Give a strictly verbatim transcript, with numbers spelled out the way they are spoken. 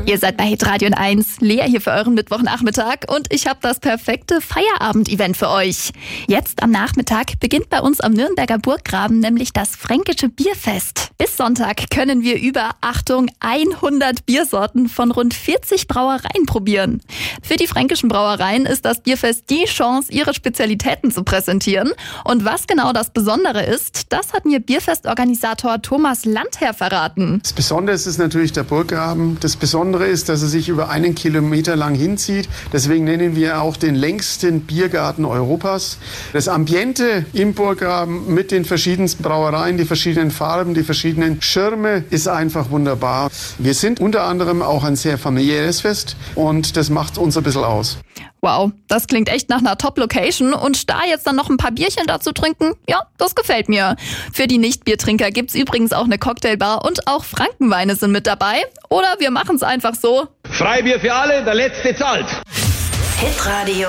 Ihr seid bei Hitradio eins, Lea hier für euren Mittwochnachmittag und ich habe das perfekte Feierabend-Event für euch. Jetzt am Nachmittag beginnt bei uns am Nürnberger Burggraben nämlich das Fränkische Bierfest. Bis Sonntag können wir über, Achtung, hundert Biersorten von rund vierzig Brauereien probieren. Für die fränkischen Brauereien ist das Bierfest die Chance, ihre Spezialitäten zu präsentieren. Und was genau das Besondere ist, das hat mir Bierfestorganisator Thomas Landherr verraten. Das Besondere ist natürlich der Burggraben. Das Besondere ist, dass er sich über einen Kilometer lang hinzieht. Deswegen nennen wir auch den längsten Biergarten Europas. Das Ambiente im Burggraben mit den verschiedensten Brauereien, die verschiedenen Farben, die verschiedenen Schirme ist einfach wunderbar. Wir sind unter anderem auch ein sehr familiäres Fest und das macht uns ein bisschen aus. Wow, das klingt echt nach einer Top-Location und da jetzt dann noch ein paar Bierchen dazu trinken, ja, das gefällt mir. Für die Nicht-Biertrinker gibt's übrigens auch eine Cocktailbar und auch Frankenweine sind mit dabei. Oder wir machen's einfach so. Freibier für alle, der Letzte zahlt. Hitradio